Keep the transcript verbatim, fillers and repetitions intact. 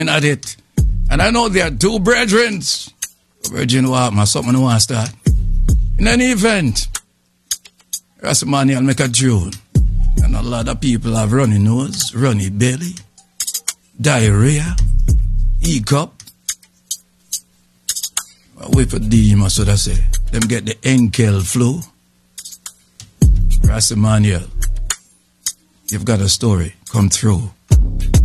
at it. And I know there are two brethren. Virgin Walkman, something I want to start. In any event, Rastaman will make a tune. And a lot of people have runny nose, runny belly, diarrhea, hiccup. Wait for D, I should I say. Them get the Enkel flu. Rastaman, you've got a story. Come through.